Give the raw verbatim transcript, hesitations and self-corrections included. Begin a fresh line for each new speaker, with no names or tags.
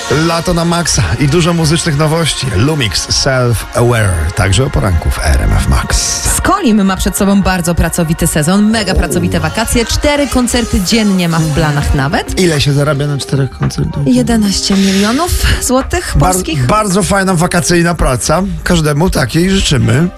Lato na maksa i dużo muzycznych nowości. Lumix Self-Aware, także o poranku w R M F Max.
Skolim ma przed sobą bardzo pracowity sezon, mega pracowite wakacje, cztery koncerty dziennie ma w planach nawet.
Ile się zarabia na czterech koncertach?
jedenaście milionów złotych polskich.
Bar- bardzo fajna wakacyjna praca. Każdemu takiej życzymy.